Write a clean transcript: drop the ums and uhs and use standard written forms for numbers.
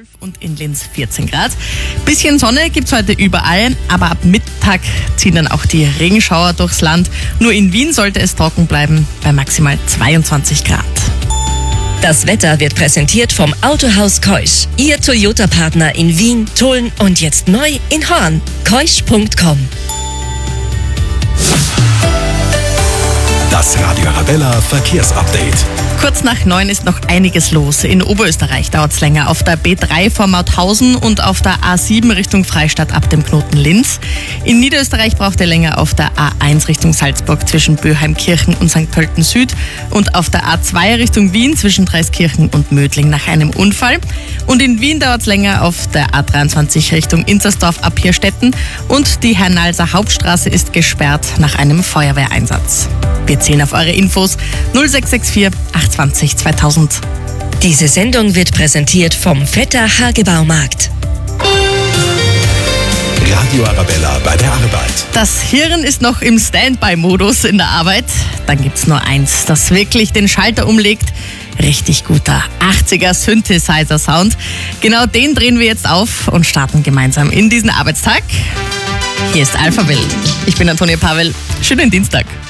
und in Linz 14 Grad. Bisschen Sonne gibt's heute überall, aber ab Mittag ziehen dann auch die Regenschauer durchs Land. Nur in Wien sollte es trocken bleiben bei maximal 22 Grad. Das Wetter wird präsentiert vom Autohaus Keusch. Ihr Toyota-Partner in Wien, Tulln und jetzt neu in Horn. Keusch.com. Das Radio Arabella Verkehrsupdate. Kurz nach 9 ist noch einiges los. In Oberösterreich dauert's länger. Auf der B3 vor Mauthausen und auf der A7 Richtung Freistadt ab dem Knoten Linz. In Niederösterreich braucht ihr länger auf der A1 Richtung Salzburg zwischen Böheimkirchen und St. Pölten Süd und auf der A2 Richtung Wien zwischen Dreiskirchen und Mödling nach einem Unfall. Und in Wien dauert's länger auf der A23 Richtung Inzersdorf ab Hirstetten und die Hernalser Hauptstraße ist gesperrt nach einem Feuerwehreinsatz. Wir zählen auf eure Infos 0664 820 2000. Diese Sendung wird präsentiert vom Vetter Hagebaumarkt. Radio Arabella bei der Arbeit. Das Hirn ist noch im Standby-Modus in der Arbeit. Dann gibt's nur eins, das wirklich den Schalter umlegt. Richtig guter 80er Synthesizer-Sound. Genau den drehen wir jetzt auf und starten gemeinsam in diesen Arbeitstag. Hier ist Alphaville. Ich bin Antonia Pavel. Schönen Dienstag.